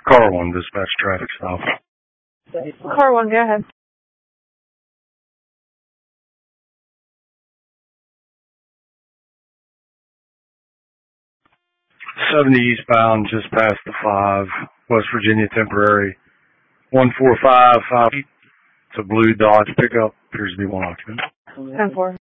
Car 1, dispatch traffic stop. Car 1, go ahead. 70 eastbound, just past the 5, West Virginia temporary. 145, 5 feet. It's a blue Dodge pickup. Appears to be one occupant. 10-4.